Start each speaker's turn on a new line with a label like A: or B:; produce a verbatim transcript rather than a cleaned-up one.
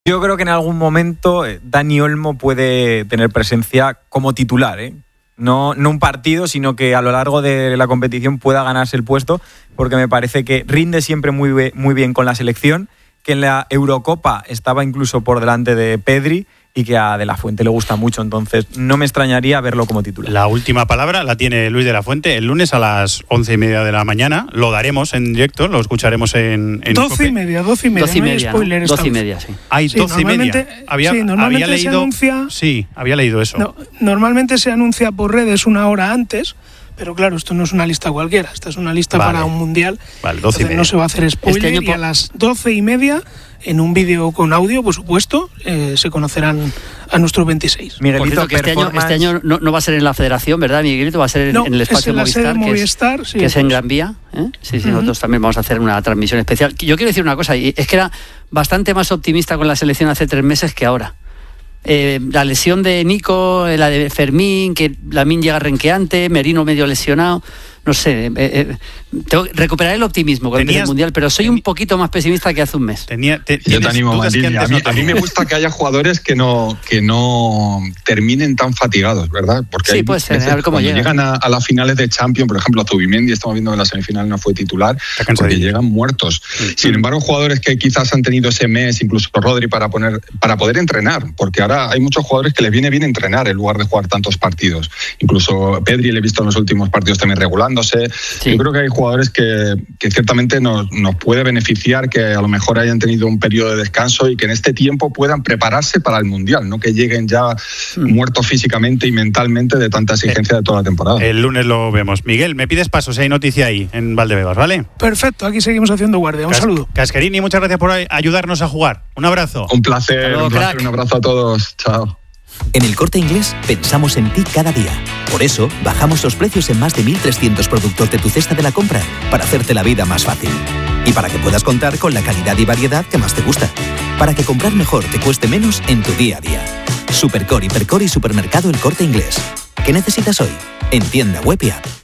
A: Yo creo que en algún momento Dani Olmo puede tener presencia como titular, ¿eh? No, no un partido, sino que a lo largo de la competición pueda ganarse el puesto, porque me parece que rinde siempre muy, muy bien con la selección, que en la Eurocopa estaba incluso por delante de Pedri y que a De La Fuente le gusta mucho, entonces no me extrañaría verlo como titular.
B: La última palabra la tiene Luis De La Fuente el lunes a las once y media de la mañana. Lo daremos en directo, lo escucharemos en, en
C: doce y media, doce y media,
D: doce y media,
C: no hay spoiler.
D: ¿no? doce y media, sí.
B: Hay
C: sí,
B: doce y media. Había,
C: sí, normalmente
B: había leído,
C: se anuncia.
B: Sí, había leído eso.
C: No, normalmente se anuncia por redes una hora antes. Pero claro, esto no es una lista cualquiera, esta es una lista vale. para un mundial.
B: Vale, doce y media.
C: No se va a hacer spoiler
D: este año
C: y
D: por...
C: a las doce y media, en un vídeo con audio, por supuesto, eh, se conocerán a nuestros veintiséis.
A: Miguelito,
D: que este año, este año no, no va a ser en la Federación, ¿verdad, Miguelito? Va a ser en,
C: no,
D: en el espacio
C: es en la
D: Movistar,
C: sede
D: que,
C: Movistar
D: es,
C: sí,
D: que es en
C: pues.
D: Gran Vía. ¿eh? Sí, sí, uh-huh. Nosotros también vamos a hacer una transmisión especial. Yo quiero decir una cosa, y es que era bastante más optimista con la selección hace tres meses que ahora. Eh, la lesión de Nico, la de Fermín, que Lamine llega renqueante, Merino medio lesionado, no sé, eh, eh, tengo, recuperaré el optimismo con el Mundial, pero soy un poquito más pesimista que hace un mes.
B: Tenía, te,
E: Yo te animo, Maldini. A mí,
B: no
E: a mí me gusta que haya jugadores que no, que no terminen tan fatigados, ¿verdad? Porque
D: sí,
E: hay
D: puede ser,
E: veces,
D: a ver cómo
E: cuando
D: llega.
E: llegan a, a las finales de Champions, por ejemplo, a Zubimendi, estamos viendo que en la semifinal no fue titular, porque llegan muertos. Sí. Sin embargo, jugadores que quizás han tenido ese mes, incluso Rodri, para, poner, para poder entrenar, porque ahora hay muchos jugadores que les viene bien entrenar en lugar de jugar tantos partidos. Incluso Pedri le he visto en los últimos partidos también regulándose. Sí. Yo creo que hay jugadores que, que ciertamente nos, nos puede beneficiar que a lo mejor hayan tenido un periodo de descanso y que en este tiempo puedan prepararse para el Mundial, no que lleguen ya mm. muertos físicamente y mentalmente de tanta exigencia de toda la temporada.
B: El lunes lo vemos. Miguel, me pides paso si hay noticia ahí en Valdebebas, ¿vale?
C: Perfecto, aquí seguimos haciendo guardia. Un Cas- saludo.
B: Casquerini, muchas gracias por ayudarnos a jugar. Un abrazo.
E: Un placer,
D: Hello,
E: un, placer un abrazo a todos. Chao.
F: En El Corte Inglés pensamos en ti cada día. Por eso, bajamos los precios en más de mil trescientos productos de tu cesta de la compra para hacerte la vida más fácil. Y para que puedas contar con la calidad y variedad que más te gusta. Para que comprar mejor te cueste menos en tu día a día. Supercore, Hipercore y Supermercado El Corte Inglés. ¿Qué necesitas hoy? En tienda web y app.